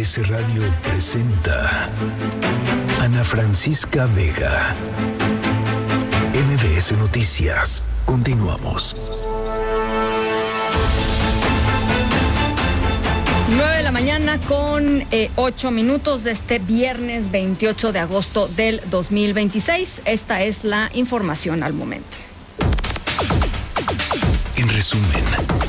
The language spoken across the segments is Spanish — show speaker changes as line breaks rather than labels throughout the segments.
MBS Radio presenta Ana Francisca Vega. MBS Noticias. Continuamos.
9 de la mañana con 8 minutos de este viernes 28 de agosto del 2026. Esta es la información al momento.
En resumen.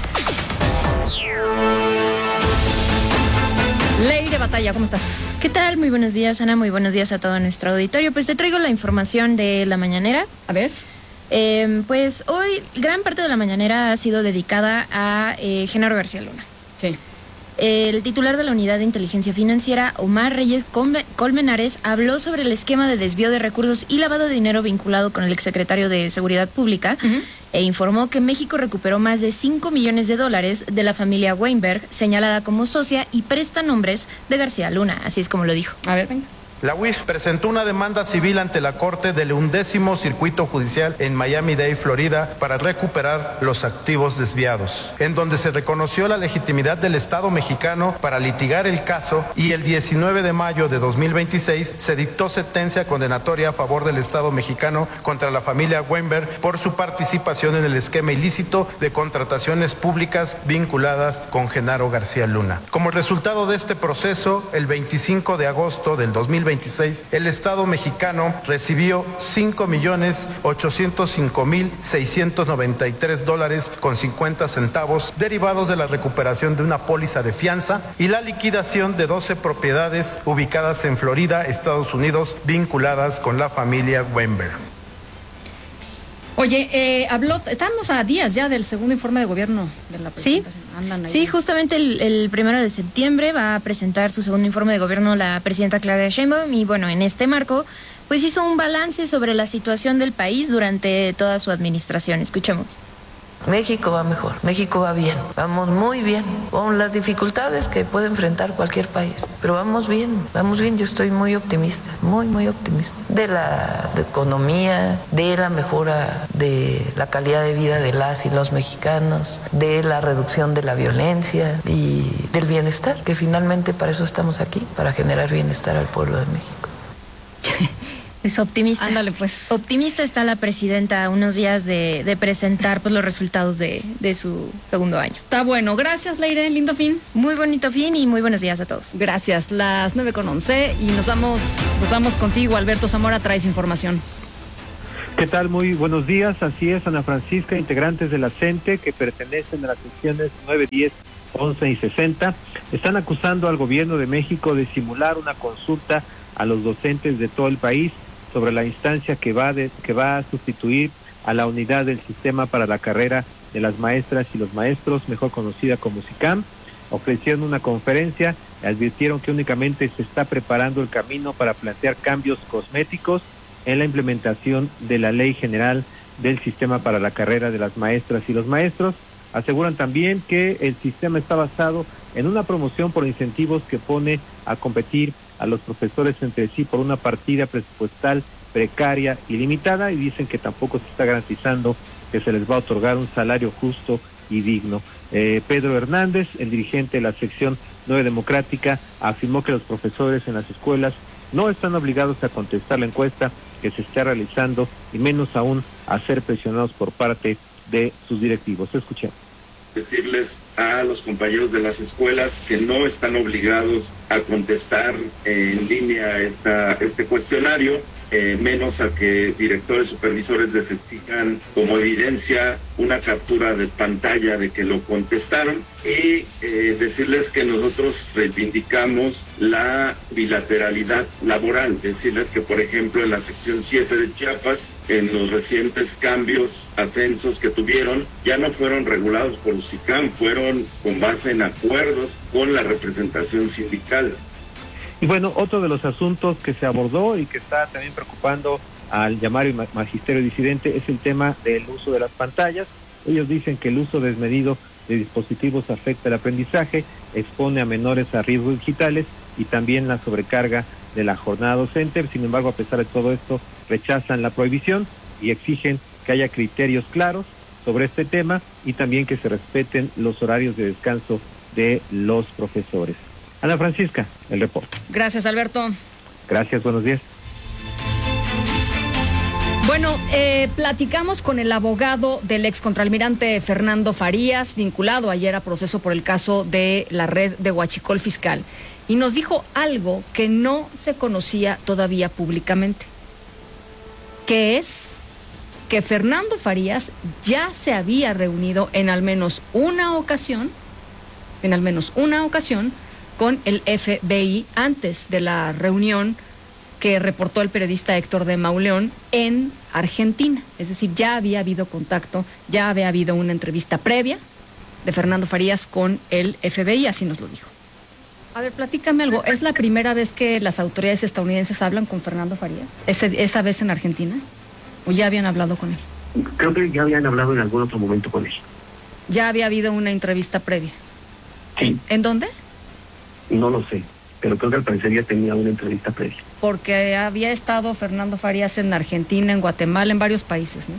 Ley de Batalla, ¿cómo estás?
¿Qué tal? Muy buenos días, Ana. Muy buenos días a todo nuestro auditorio. Pues te traigo la información de la mañanera.
A ver.
Pues hoy gran parte de la mañanera ha sido dedicada a Genaro García Luna.
Sí.
El titular de la Unidad de Inteligencia Financiera, Omar Reyes Colmenares, habló sobre el esquema de desvío de recursos y lavado de dinero vinculado con el exsecretario de Seguridad Pública e informó que México recuperó más de $5 millones de la familia Weinberg, señalada como socia y prestanombres de García Luna. Así es como lo dijo.
A ver, venga.
La UIF presentó una demanda civil ante la Corte del 11º Circuito Judicial en Miami-Dade, Florida, para recuperar los activos desviados, en donde se reconoció la legitimidad del Estado mexicano para litigar el caso y el 19 de mayo de 2026 se dictó sentencia condenatoria a favor del Estado mexicano contra la familia Weinberg por su participación en el esquema ilícito de contrataciones públicas vinculadas con Genaro García Luna. Como resultado de este proceso, el 25 de agosto del 2026, el Estado mexicano recibió $5,805,693.50 derivados de la recuperación de una póliza de fianza y la liquidación de 12 propiedades ubicadas en Florida, Estados Unidos, vinculadas con la familia Weinberg.
Oye, estamos a días ya del segundo informe de gobierno de la presidenta.
Sí, justamente el 1 de septiembre va a presentar su segundo informe de gobierno la presidenta Claudia Sheinbaum y bueno, en este marco, pues hizo un balance sobre la situación del país durante toda su administración. Escuchemos.
México va mejor, México va bien, vamos muy bien, con las dificultades que puede enfrentar cualquier país, pero vamos bien, yo estoy muy optimista, muy optimista, de la economía, de la mejora de la calidad de vida de las y los mexicanos, de la reducción de la violencia y del bienestar, que finalmente para eso estamos aquí, para generar bienestar al pueblo de México.
Es optimista.
Ándale, pues.
Optimista está la presidenta a unos días de presentar pues los resultados de su segundo año.
Está bueno. Gracias, Leire. Lindo fin.
Muy bonito fin y muy buenos días a todos.
Gracias. Las 9:11 y nos vamos contigo. Alberto Zamora, traes información.
¿Qué tal? Muy buenos días. Así es, Ana Francisca, integrantes de la CENTE que pertenecen a las secciones 9, 10, 11 y 60, están acusando al gobierno de México de simular una consulta a los docentes de todo el país sobre la instancia que va a sustituir a la unidad del sistema para la carrera de las maestras y los maestros, mejor conocida como SICAM. Ofrecieron una conferencia y advirtieron que únicamente se está preparando el camino para plantear cambios cosméticos en la implementación de la Ley General del Sistema para la Carrera de las Maestras y los Maestros. Aseguran también que el sistema está basado en una promoción por incentivos que pone a competir a los profesores entre sí por una partida presupuestal precaria y limitada, y dicen que tampoco se está garantizando que se les va a otorgar un salario justo y digno. Pedro Hernández, el dirigente de la sección 9 Democrática, afirmó que los profesores en las escuelas no están obligados a contestar la encuesta que se está realizando y menos aún a ser presionados por parte de sus directivos. Escuchemos.
Decirles a los compañeros de las escuelas que no están obligados a contestar en línea este cuestionario, menos a que directores supervisores les exijan como evidencia una captura de pantalla de que lo contestaron, y decirles que nosotros reivindicamos la bilateralidad laboral, decirles que por ejemplo en la sección 7 de Chiapas, en los recientes cambios, ascensos que tuvieron, ya no fueron regulados por UCICAM, fueron con base en acuerdos con la representación sindical.
Y bueno, otro de los asuntos que se abordó y que está también preocupando al llamado magisterio disidente es el tema del uso de las pantallas. Ellos dicen que el uso desmedido de dispositivos afecta el aprendizaje, expone a menores a riesgos digitales y también la sobrecarga de la jornada docente. Sin embargo, a pesar de todo esto, rechazan la prohibición y exigen que haya criterios claros sobre este tema y también que se respeten los horarios de descanso de los profesores. Ana Francisca, el reporte.
Gracias, Alberto.
Gracias, buenos días.
Bueno, platicamos con el abogado del excontralmirante Fernando Farías, vinculado ayer a proceso por el caso de la red de huachicol fiscal, y nos dijo algo que no se conocía todavía públicamente, que es que Fernando Farías ya se había reunido en al menos una ocasión con el FBI antes de la reunión que reportó el periodista Héctor de Mauleón en Argentina. Es decir, ya había habido contacto, ya había habido una entrevista previa de Fernando Farías con el FBI, así nos lo dijo. A ver, platícame algo. ¿Es la primera vez que las autoridades estadounidenses hablan con Fernando Farías? ¿Esa vez en Argentina? ¿O ya habían hablado con él?
Creo que ya habían hablado en algún otro momento con él.
¿Ya había habido una entrevista previa?
Sí.
¿En dónde?
No lo sé, pero creo que al parecer ya tenía una entrevista previa.
Porque había estado Fernando Farías en Argentina, en Guatemala, en varios países, ¿no?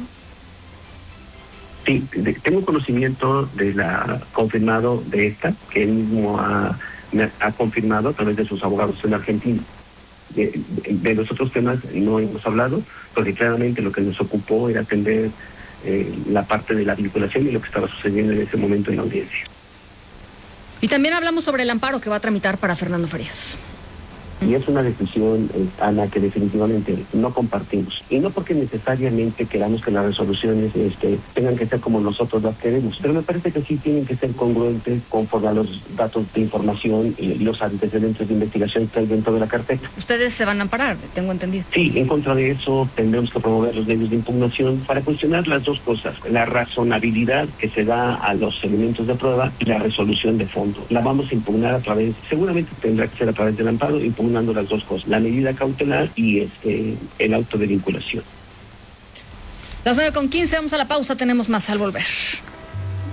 Sí, tengo conocimiento de la confirmado de esta, que él mismo me ha confirmado a través de sus abogados en Argentina. De los otros temas no hemos hablado, porque claramente lo que nos ocupó era atender la parte de la vinculación y lo que estaba sucediendo en ese momento en la audiencia.
Y también hablamos sobre el amparo que va a tramitar para Fernando Farías.
Y es una decisión, Ana, que definitivamente no compartimos. Y no porque necesariamente queramos que las resoluciones tengan que ser como nosotros las queremos, pero me parece que sí tienen que ser congruentes conforme a los datos de información y los antecedentes de investigación que hay dentro de la carpeta.
Ustedes se van a amparar, tengo entendido.
Sí, en contra de eso tendremos que promover los medios de impugnación para cuestionar las dos cosas: la razonabilidad que se da a los elementos de prueba y la resolución de fondo. La vamos a impugnar a través, seguramente tendrá que ser a través del amparo, impugnando las dos cosas, la medida cautelar y el auto de vinculación.
Las 9:15, vamos a la pausa, tenemos más al volver.